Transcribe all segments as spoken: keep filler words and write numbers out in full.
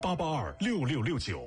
八八二六六六九。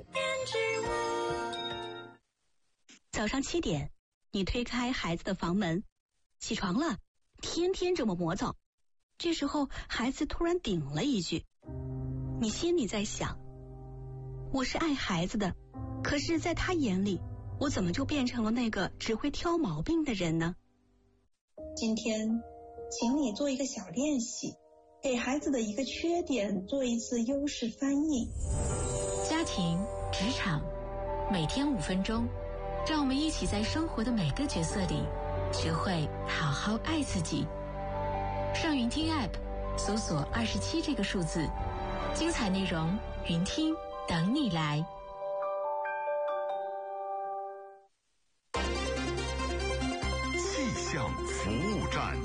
早上七点，你推开孩子的房门，起床了，天天这么磨蹭。这时候孩子突然顶了一句，你心里在想，我是爱孩子的，可是在他眼里，我怎么就变成了那个只会挑毛病的人呢？ 今天请你做一个小练习，给孩子的一个缺点做一次优势翻译。 家庭、职场，每天五分钟，让我们一起在生活的每个角色里学会好好爱自己。上云听 App 搜索二十七这个数字，精彩内容云听等你来。 气象服务站。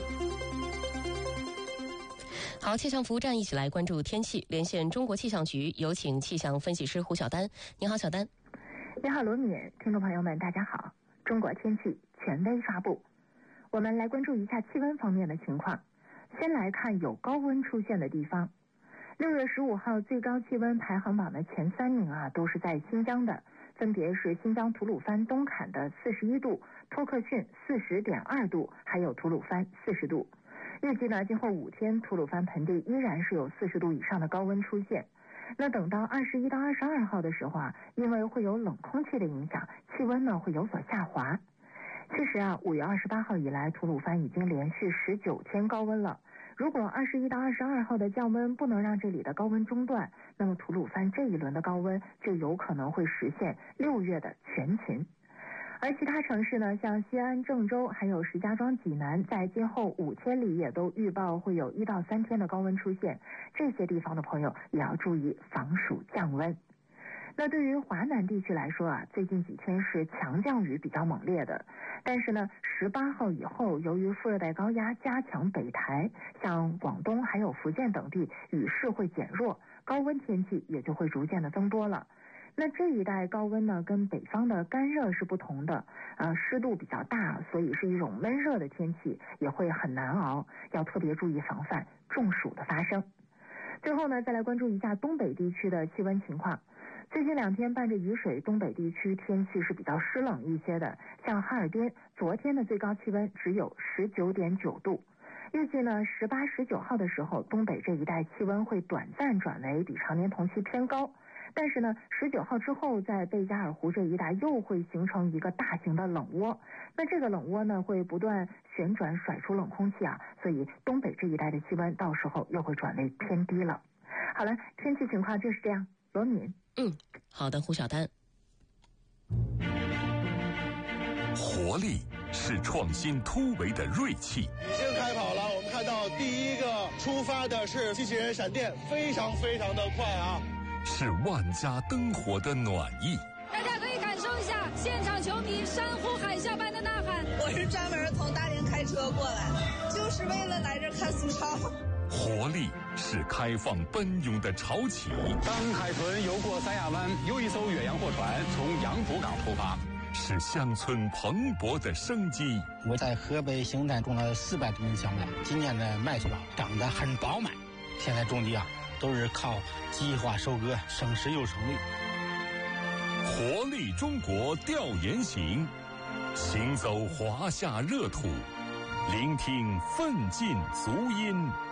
好，气象服务站一起来关注天气，连线中国气象局，有请气象分析师胡晓丹。你好，小丹。 你好，罗敏，听众朋友们，大家好。中国天气权威发布，我们来关注一下气温方面的情况。先来看有高温出现的地方。六月十五号最高气温排行榜的前三名啊，都是在新疆的，分别是新疆吐鲁番东坎的四十一度，托克逊四十点二度，还有吐鲁番四十度。预计呢，今后五天吐鲁番盆地依然是有四十度以上的高温出现。那等到二十一到二十二号的时候啊，因为会有冷空气的影响，气温呢会有所下滑。其实啊，五月二十八号以来，吐鲁番已经连续十九天高温了。如果二十一到二十二号的降温不能让这里的高温中断，那么吐鲁番这一轮的高温就有可能会实现六月的全勤。而其他城市呢，像西安、郑州还有石家庄、济南，在今后五天里也都预报会有一到三天的高温出现。这些地方的朋友也要注意防暑降温。那对于华南地区来说啊，最近几天是强降雨比较猛烈的，但是呢，十八号以后，由于副热带高压加强北抬，像广东还有福建等地雨势会减弱，高温天气也就会逐渐的增多了。那这一带高温呢，跟北方的干热是不同的，呃，湿度比较大，所以是一种闷热的天气，也会很难熬，要特别注意防范中暑的发生。最后呢，再来关注一下东北地区的气温情况。最近两天伴着雨水，东北地区天气是比较湿冷一些的，像哈尔滨昨天的最高气温只有 十九点九度。预计呢，十八、十九号的时候，东北这一带气温会短暂转为比常年同期偏高。但是呢，十九号之后，在贝加尔湖这一带又会形成一个大型的冷窝。那这个冷窝呢，会不断旋转甩出冷空气啊，所以东北这一带的气温到时候又会转为偏低了。好了，天气情况就是这样。罗敏。 嗯，好的，胡晓丹。 活力是创新突围的锐气。 已经开跑了，我们看到第一个出发的是机器人闪电，非常非常的快啊！ 是万家灯火的暖意。 大家可以感受一下现场球迷山呼海啸般的呐喊。 我是专门从大连开车过来的，就是为了来这儿看苏超。 活力是开放奔涌的潮起。 当海豚游过三亚湾，又一艘远洋货船从杨浦港出发。 是乡村蓬勃的生机。 我在河北邢台种了四百多亩小麦，今年的麦穗长得很饱满。现在种地啊，都是靠计划收割，省时又省力。 活力中国调研行，行走华夏热土，聆听奋进足音。